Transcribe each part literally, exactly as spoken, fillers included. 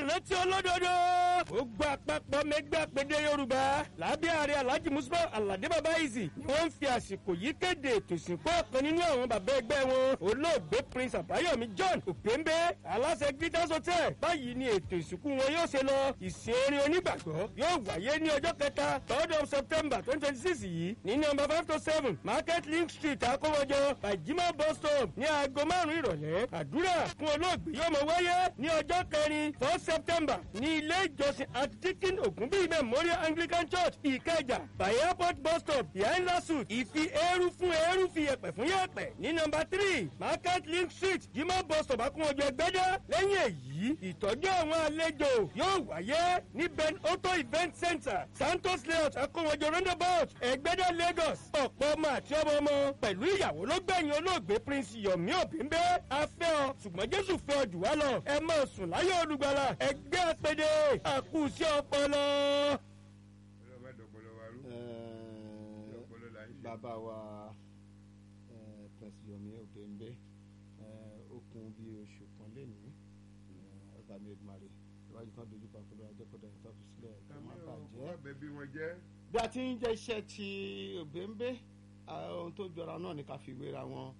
létí olódodo. gbogbo àpapọ̀ mẹ́gbẹ́ àpèdè yorùbá lábẹ́ ààrẹ alhaji musa alade babayizi ni wọ́n ń fi àsìkò yìí kéde ètò ìsìnkú ọ̀kan nínú àwọn bàbá ẹgbẹ́ wọn olóògbé prince àbáyọ̀mí john òpéńbé aláṣẹ glitters hotel. báyìí ni ètò ìsìnkú wọn yóò ṣe lọ. ìsìn erin onígbàgbọ́ yóò wáyé ní ọjọ́ kẹta third of september twenty twenty six yìí ní nọ́mbà five to seven market link street akówọjọ bajima bus stop ní aago márùn-ún ìrọ̀lẹ́. àdúrà fún olóògbé yóò mọ wáyé ní ọjọ́ kẹrin four september ní ilé ìjọsìn atikin ogunbi memorial anglican church ìkẹjà by airport bus stop behind lasut. ìfi eérú fún eérú fi yẹ̀pẹ̀ fún yẹ̀pẹ̀ ní nọ́mbà three market link street jimá bus stop akówọjọ ẹgbẹ́dá. lẹ́yìn èyí ìtọ́jú àwọn àlejò yóò wáyé ní ben auto event center santos layout akówọjọ roundabout ẹgbẹ́dá lagos. ọ̀pọ̀ ọmọ àti ọmọ ọmọ pẹ̀lú ìyàwó ló gbẹ̀yìn olóògbé prince yomi òbíńbé. afẹ́ ọ ṣùgbọ́n jésù fẹ́ ọ jù wá lọ. ẹ máa sùn láyọ̀ olùgbàlà ẹgbẹ́ àpèdè àkùsí ọpọlọ. bàbá wa prince yomi òbíńbé okun bíi oṣù kan lẹ́nu ọba mi edumare ìwádìí kan dojú pa pẹ̀lú ajẹ́kọ̀dọ̀ ìtọ́jú sílẹ̀ ẹ̀ má bàjẹ́. bí a ti ń jẹ́ iṣẹ́ ti òbíńbé ohun tó jọra náà ni ká fi wéra wọn.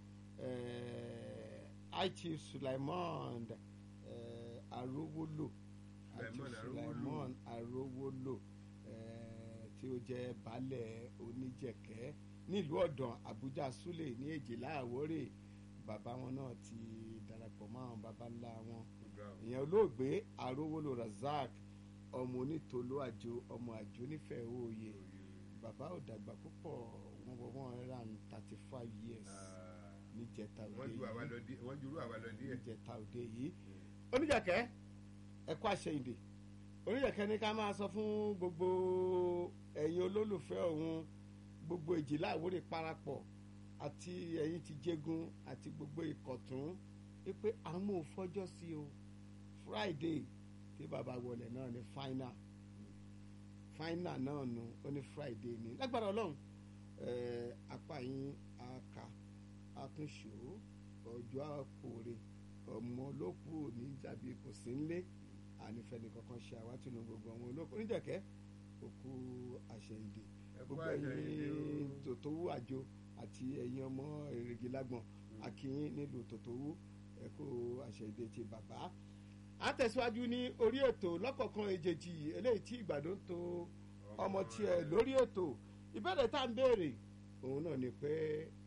Aichi Sulaiman Arówólò Aichi Sulaiman Arówólò tí ó jẹ́ baálẹ̀ oníjẹ̀kẹ́ nílùú ọ̀dàn Àbújá Súlè ní èjìlá Àwórè. bàbá wọn náà ti darapọ̀ mọ́ àwọn baba ńlá wọn ìyẹn olóògbé Arówólò Razak ọmọ onítòló àjò ọmọ àjò nífẹ̀ẹ́ òye. bàbá ò dàgbà púpọ̀ wọn wọ one hundred and thirty five years níjẹta òde yìí wọ́n jurú àwa lọ díẹ̀ níjẹta òde yìí. oníjẹ̀kẹ́ ẹ̀kọ́ àṣeyìndè oníjẹ̀kẹ́ ní ká máa sọ fún gbogbo ẹ̀yin olólùfẹ́ òun gbogbo ìjìlá Àwórè parapọ̀ àti ẹ̀yin ti jẹ́gun àti gbogbo ìkọ̀tún pé àwọn ò fọjọ́ sí o Friday tí bàbá wọlé náà ní final final náà nù ó ní Friday ní lágbára Ọlọ́run apá yín àkà àtúnṣe ọjọ́ àpòrè ọmọ olókù ní jàbí kò sí nlé ànífẹ́ni kankan ṣe àwátìnú gbogbo àwọn olókù oníjẹ̀kẹ́ òkú àṣẹyìndè gbogbo ẹ̀yin tòtòwú àjò àti ẹ̀yin ọmọ èrègì lágbọ̀n akínyín nílùú tòtòwú ẹ̀kú àṣẹyìndè ti bàbá. a tẹ̀síwájú ní orí ètò lọ́kọ̀ọ̀kan èjèèjì eléyìí tí ìgbàdo ń to ọmọ tiẹ̀ lórí ètò ìbéèrè tá à ń béèrè òun náà ni pé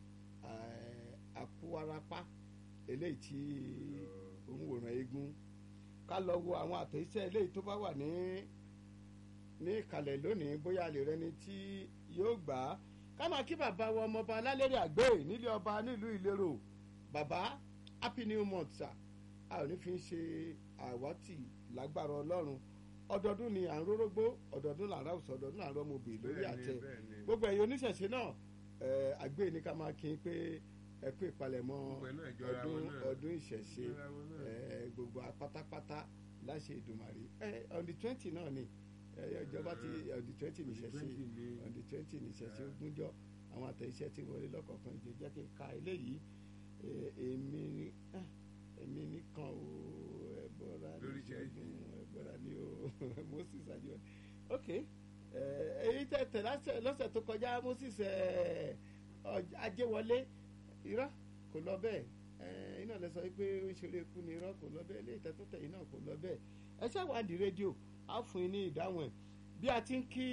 àkúwarapá eléyìí tí òun wòran eégún ká lọ wo àwọn àtẹ̀jíṣẹ́ eléyìí tó bá wà ní ní ìkàlẹ̀ lónìí bóyá lè rẹni tí yóò gbà á ká máa kí bàbá wa ọmọọba alálẹ́rẹ̀ àgbẹ̀ nílé ọba nílùú ìlérò bàbá happy new month sir a ò ní fi ń ṣe àwátì lágbára ọlọ́run ọdọọdún ni à ń rórógbó ọdọọdún là ń ráwùsọ ọdọọdún là ń rọmọbì lórí àtẹ gbogbo ẹ̀yin oníṣẹ̀ṣe náà àgbẹ̀ ní ká máa kí n pé ẹ kú ìpalẹ̀mọ́ ọdún ọdún ìṣẹ̀ṣe gbogbo pátápátá láṣẹ Èdùmàrè on the twenty náà ni ìjọba ti on the twenty ní ìṣẹ̀ṣe on the twenty ní ìṣẹ̀ṣe ogúnjọ́ àwọn àtẹ̀iṣẹ́ tí wọlé lọ́kọ̀ọ̀kan ìjọ jẹ́ kí n ka eléyìí èmi èmi nìkan o ẹ̀bọ̀ra ní ṣẹ́gun ẹ̀bọ̀ra ní o Moses àjọ ok èyí tẹ̀ tẹ̀ lọ́sẹ̀ tó kọjá Moses Ajéwọlé irọ́ kò lọ bẹ́ẹ̀ iná lẹ sọ pé ó ń ṣeré ikú ni irọ́ kò lọ bẹ́ẹ̀ ilé ìtẹ́tọ́tẹ̀ yìí náà kò lọ bẹ́ẹ̀ ẹ ṣàwádìí rédíò á fún yín ní ìdáhùn ẹ̀ bí a ti ń kí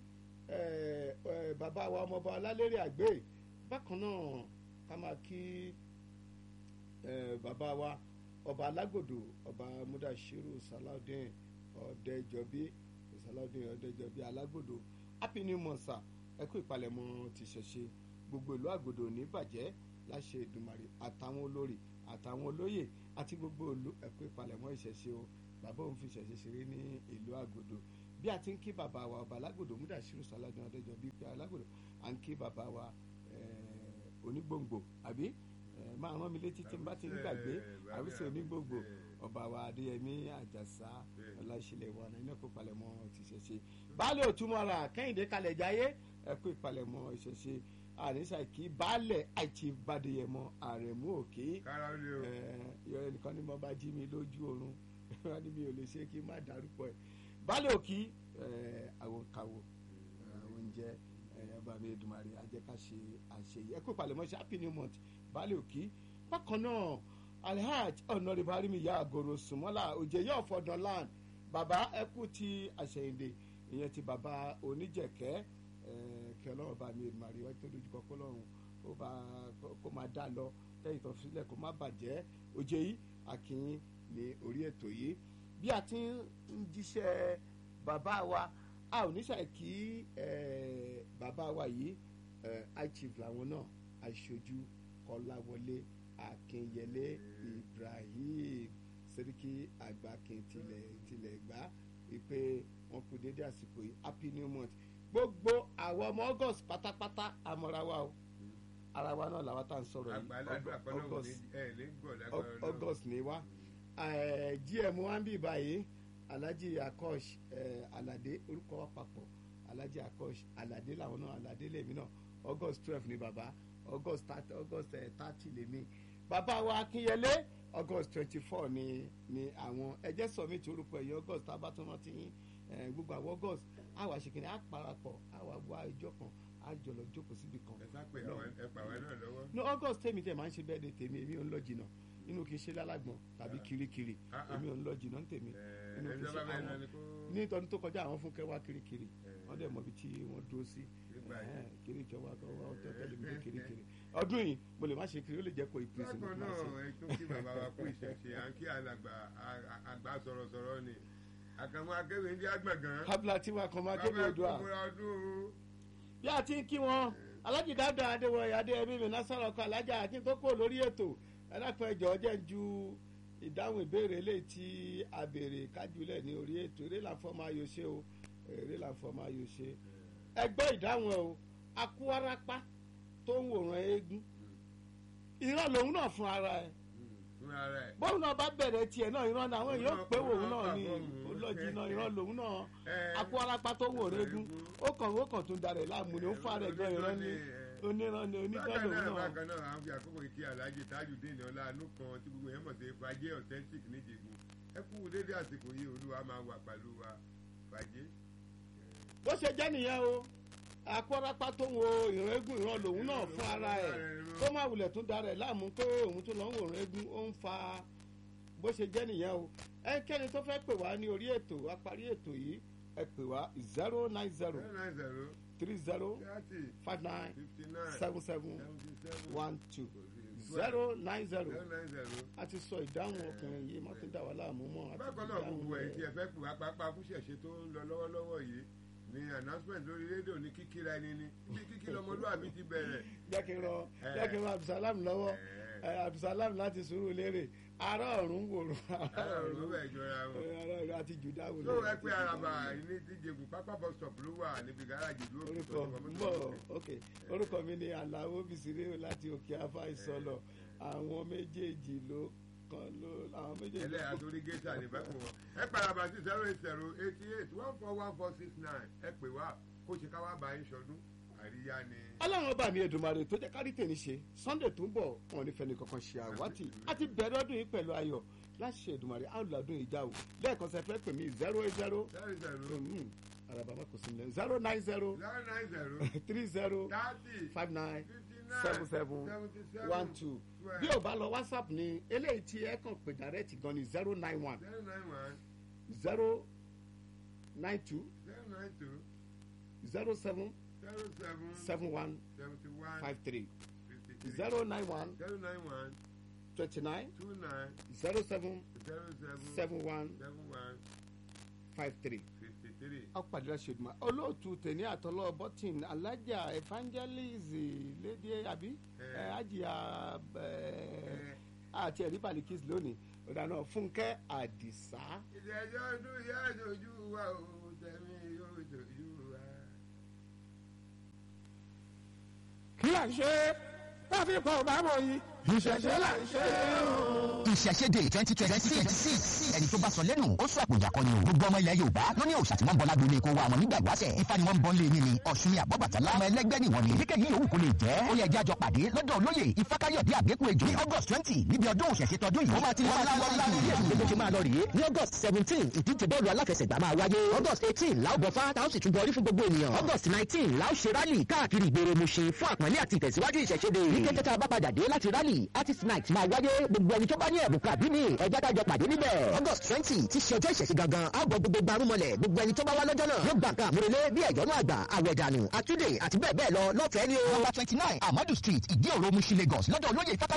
bàbá wa ọmọọba Ọlálérè Àgbẹ̀ bákan náà ká máa kí bàbá wa ọba Alágbòdo ọba Mudashiru Salaudeen Ọ̀dẹ́jọbí Salaudeen Ọ̀dẹ́jọbí Alágbòdo happy new month sir ẹ kú ìpalẹ̀mọ́ ti ṣẹ̀ṣe gbogbo ìlú Àgbòdo ní bàjẹ́ láṣẹ Èdùmàrè àtàwọn olórí àtàwọn olóyè àti gbogbo ìlú ẹ kú ìpalẹ̀mọ́ ìṣẹ̀ṣe o bàbá òun fi ṣẹ̀ṣe ṣeré ní ìlú Àgbòdo bí a ti ń kí bàbá wa ọba Alágbòdo Mudashiru Salaudeen Ọ̀dẹ́jọbí pé Alágbòdo à ń kí bàbá wa onígbòǹgbò àbí máa rán mi létí tí n bá ti ń gbàgbé àwísí onígbòǹgbò ọba wa Adéyẹmí Àjàsá Ọláṣílẹ̀ wọn iná kó palẹ̀mọ́ ti ṣẹ̀ṣe baálé òtúmọ̀ra Kẹ́hìndé kalẹ̀ jáyé ẹ kó ìpalẹ̀mọ́ ìṣẹ̀ṣe àníṣà kí baálẹ̀ àìtì Bádéyẹmọ Àrẹ̀mú Òkè yọ ẹnìkan ní mo bá jí mi lójú oorun wọ́n ní mi ò lè ṣe kí n má dárúkọ ẹ̀ baálé òkì àwọn kàwọ́ àwọn oúnjẹ ọba mi Èdùmàrè ajẹ́ká ṣe àṣeyẹ ẹ kó ìpàlẹ́mọ́ ṣe happy new month baálé òkì bákan náà alhaj ọ̀nàrẹ́bù arimiya àgòrò sùmọ́là òjè yóò fọdàn land bàbá ẹkú ti àṣẹyìndè ìyẹn ti bàbá oníjẹ̀kẹ́ kí ọlọ́run bá mi Èdùmàrè wájú tó dojúkọ kó lọ́run kó máa dá lọ lẹ́yìn tó sílẹ̀ kó má bàjẹ́ òjè yìí akínyìn ní orí ètò yìí bí a ti ń jíṣẹ́ bàbá wa a ò ní ṣàì kí bàbá wa yìí high chief làwọn náà aṣojú Kọ́láwọlé Akínyẹlé Ibrahim Sẹ́ríkì Àgbàkin tilẹ̀ tilẹ̀ gbá wípé wọn kú dédé àsìkò yìí happy new month gbogbo àwọn ọmọ August pátápátá àmọ́ra wa o ara wa náà làwọn tá à ń sọ̀rọ̀ yìí August ní wa gm wa ń bí báyìí Alhaji Akosh Alade orúkọ wa papọ̀ Alhaji Akosh Alade làwọn náà Alade lèmi náà August twelve ni bàbá August thirty August thirty lèmi bàbá wa Akínyẹlé August twenty four ni ni àwọn ẹjẹ submit orúkọ ẹ̀yìn August tábàtúmọ̀ ti yín gbogbo àwọn August àwa ṣèkìní àparapọ̀ àwa wá ìjọ kan àjọlọ jókòó síbi kan. ẹ sá pé ẹ pàwọn náà lọ́wọ́. ní August tèmi tẹ̀ máa ń ṣe bẹ́ẹ̀ de tèmi èmi ò ń lọ jìnnà inú kì í ṣe lálágbọ̀n tàbí kirikiri èmi ò ń lọ jìnnà tèmi inú kì í ṣe àwọn ní ìtọ́jú tó kọjá àwọn fúnkẹ́ wá kirikiri wọ́n dẹ̀ mọ̀ bí tí wọ́n dúró sí kirikiri wá kọ́ wá ọtọ́ tẹ́lẹ̀ mi kirikiri ọdún yìí mo lè má ṣe kiri ó lè jẹ́ kó ìpèsè mi máa ṣe. bákan náà ẹ tún kí bàbá wa kú ìṣẹ̀ṣe à ń kí alàgbà àgbà sọ̀rọ̀sọ̀rọ̀ ni àkàmọ́ akéwì ń jẹ́ àgbàgán. kábílà tí wọn kàn máa kéde odò à. bí a ti ń kí wọn Alhaji Dáúdà Adéwọ̀yé Adéyẹmí mi násàrò ọkọ alájà kí n tó kó lórí ètò ẹlẹ́pọ̀ ẹjọ́ jẹ́ ju ìdáhùn ìbéèrè eléyìí tí a béèrè kájúlẹ̀ ní orí ètò eré làǹfọ̀ máa yọ ṣe o eré làǹfọ̀ máa yọ ṣe ẹgbẹ́ ìdáhùn ẹ o akúwárápá tó ń wòran eégún ìran lòun náà fún ara ẹ bóun náà bá bẹ̀rẹ̀ tiẹ̀ náà ìran náà àwọn èèyàn pé òun náà ní olójì náà ìran lòun náà akúwárápá tó ń wòran eégún ó kàn ó kàn tún darẹ̀ láàmú ni ó fà rẹ̀ gan ìran ní oníran ni onígbàdùn náà. bákan náà àwọn fi àkókò ìkí Alhaji Tajudeen Ọláàánú kan tí gbogbo yẹn mọ̀ sí Fàjẹ́ authentic níjẹ̀bú ẹ kú dédé àsìkò yìí Olúwa máa wà pẹ̀lú wa Fàjẹ́. bó ṣe jẹ́ nìyẹn o akọ́rápá tó ń wo ìran eégún ìran lòun náà fún ara ẹ̀ kó má wulẹ̀ tún darẹ̀ láàmú pé òun tún lọ ń wòran eégún ó ń fa bó ṣe jẹ́ nìyẹn o ẹnikẹ́ni tó fẹ́ pè wá ní orí ètò apárí ètò yìí ẹ pè wá zero nine zero three zero five nine seven seven one two zero nine zero a ti sọ ìdáhùn ọkùnrin yìí má tún dà wá láàmú mọ́. bákan náà gbogbo ẹ̀ tí ẹ fẹ́ pè wá pápá fúnṣẹ̀ṣe tó ń lọ lọ́wọ́lọ́wọ́ yìí ní announcement lórí rédíò ní kíkíra ẹni ní bí kíkí lọmọlúwàbí ti bẹ̀rẹ̀. jẹ́ kí n rọ jẹ́ kí n rọ Abdulsalam lọ́wọ́ Abdulsalam láti Sùúrùlérè ará ọ̀run wòrò ará ọ̀run bẹ̀ jọra wọn ará ọ̀run àti jùdá wò. tó ẹ pé araba ní díjegun pápá bus stop ló wà níbi gáràjì dúró. orúkọ mbọ ok orúkọ mi ni Àlàó Bísíré láti Òkè Afá Ìsọlọ àwọn méjèèjì ló kan ló àwọn méjèèjì. ẹlẹ́ àtòrí gẹ́sà ní bẹ́ẹ̀ fún wọn ẹ paraba sí zero eight zero eighty eight one four one four six nine ẹ pè wá kó ṣe ká wá bá yín ṣọdún àríyá ni. ọlọ́run ọba mi Èdùmàrè tó jẹ́ kárí tèmi ṣe Sunday tó ń bọ̀ wọn ò ní fẹ́ni kankan ṣe àwátì àti bẹ̀rẹ̀ ọdún yìí pẹ̀lú ayọ̀ láti ṣe Èdùmàrè àlùládùn ìjà o lẹ́ẹ̀kan sẹ́ fẹ́ pè mí zero eight zero araba má kò sí nílẹ̀ zero nine zero three zero five nine seven seven one two bí o bá lọ WhatsApp ní eléyìí tí ẹ kàn pè direct gan ni zero nine one zero nine two zero seven seven one five three zero nine one twenty nine zero seven seven one five three. ọ̀pàdé ṣèdùmá olóòtú tèmi àtọ́lọ́ bọ́tìn alájà evangelist lédè àbí àjìyà àti ẹ̀rí balikis lónìí ọ̀dàná Fúnkẹ́ Àdìsá. ìdájọ́ ọdún yá dojú wa ò tẹ̀mí yóò dojú wa. kí là ń ṣe bá fi kọ́ ọ̀bá mọ̀ yìí. ìṣẹ̀ṣẹ̀ là ń ṣe o. ìṣẹ̀ṣẹ̀dé twenty twenty six ẹni tó bá sọ lẹ́nu ó sọ àpòjà kan ni o. gbogbo ọmọ ilẹ̀ Yorùbá ló ní òòṣà tí wọ́n bọ́ lágbo lè kó wa àwọn nígbà ìwáṣẹ̀. Ifá ni wọ́n ń bọ́ lé ní ni Ọ̀ṣun ni àbọ̀bàtálá ọmọ ẹlẹ́gbẹ́ nìwọ̀n ni. kíkẹ́ yìí òwú kò lè jẹ́. ó yẹ ẹjẹ́ àjọ pàdé lọ́dọ̀ olóyè Ifákáyọ̀dé Àgbékù Ejò ní August twenty níbi ọdún òṣèṣe tọdún yìí. ó máa ti lọ́ọ́ láwọ́ láwọ́ ilé ṣe máa lọ rèé. ní August seventeen ìdíje bọ́ọ̀lù aláfẹsẹ̀gbá máa wáyé. August eighteen láò bọ̀fá táwọn sì tún bọrí fún gbogbo ènìyàn. August nineteen láò ṣe rálì káàkiri ìgboro Mùṣin fún àpọ́nlé àti ìtẹ̀síwájú ìṣẹ̀ṣẹ̀dé. ní kété tá a bá padà dé láti rálì artist night máa wáyé. gbogbo ẹni tó bá ní ẹ̀bùn kàbí ní ẹ̀já kájọ pàdé níbẹ̀. August twenty ti ṣe ọjọ́ ìṣẹ̀ṣẹ̀ gangan á bọ̀ gbogbo gbarumọlẹ̀. gbogbo ẹni tó bá wá lọ́jọ́ náà yóò gbà nǹkan àmúrelé bí ẹ̀yọ́nú àgbà àwẹ̀dànù àtúndè àti bẹ́ẹ̀ bẹ́ẹ̀ lọ lọ́fẹ̀ẹ́ ni o. Number twenty nine Amadu Street Ìdí Òro Mùṣin Lagos lọ́dọ̀ olóyè Ifákáyọ̀dé